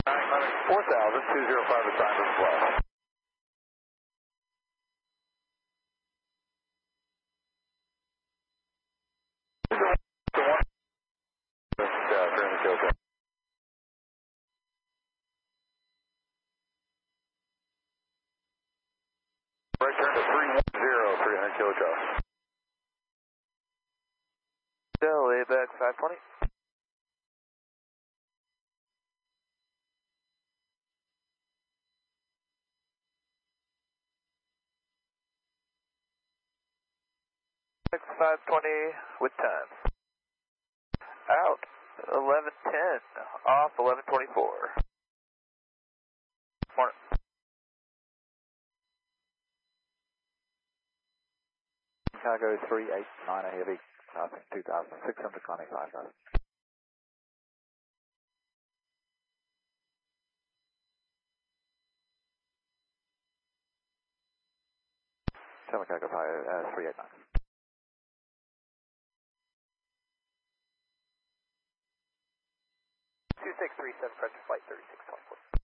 4000, 205 assignment flight. Right turn to 310, 300 kilojoules. Delay back 520. Back 520 with time. Out 1110, off 1124. Morning. Chicago 389 a heavy, passing 2,600, climbing 5,000. Chicago 389. 2637, pressure flight 3624.